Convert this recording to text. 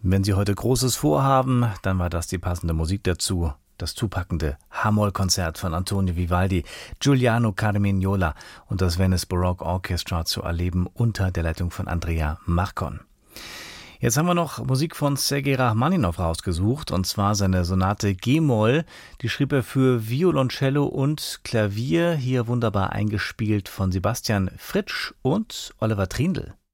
Wenn Sie heute Großes vorhaben, dann war das die passende Musik dazu. Das zupackende H-Moll-Konzert von Antonio Vivaldi, Giuliano Carmignola und das Venice Baroque Orchestra zu erleben unter der Leitung von Andrea Marcon. Jetzt haben wir noch Musik von Sergei Rachmaninow rausgesucht, und zwar seine Sonate G-Moll. Die schrieb er für Violoncello und Klavier, hier wunderbar eingespielt von Sebastian Fritsch und Oliver Trindl.